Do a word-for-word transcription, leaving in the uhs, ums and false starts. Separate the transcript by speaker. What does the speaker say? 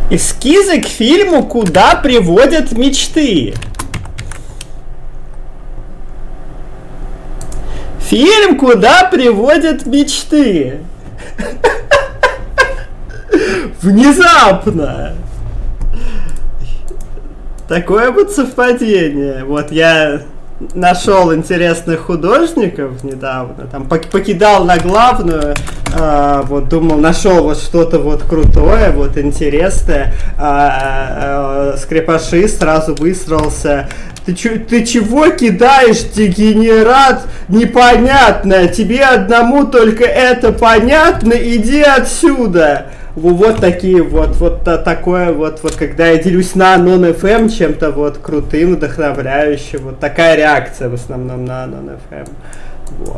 Speaker 1: Эскизы к фильму «Куда приводят мечты». Фильм «Куда приводят мечты». Внезапно. Такое вот совпадение. Вот я нашел интересных художников недавно, там покидал на главную, э, вот думал, нашел вот что-то вот крутое, вот интересное, э, э, скрепашист сразу выстроился. Ты, чё, ты чего кидаешь, дегенерат? Непонятно, тебе одному только это понятно, иди отсюда. Вот такие вот, вот такое вот, вот когда я делюсь на нон-эф эм чем-то вот крутым, вдохновляющим, вот такая реакция в основном на нон-эф эм. Вот.